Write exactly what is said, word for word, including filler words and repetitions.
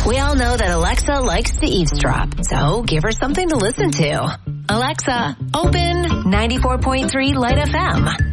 We all know that Alexa likes to eavesdrop, so give her something to listen to. Alexa, open ninety-four point three Light F M.